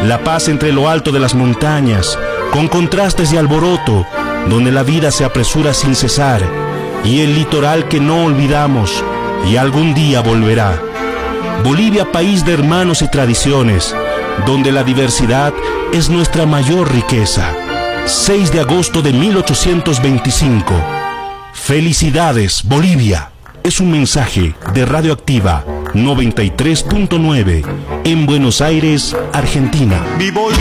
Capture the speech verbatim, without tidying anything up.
La paz entre lo alto de las montañas, con contrastes y alboroto, donde la vida se apresura sin cesar, y el litoral que no olvidamos y algún día volverá. Bolivia, país de hermanos y tradiciones, donde la diversidad es nuestra mayor riqueza. seis de agosto de mil ochocientos veinticinco. Felicidades, Bolivia. Es un mensaje de Radioactiva noventa y tres punto nueve en Buenos Aires, Argentina. Mi Bolivia.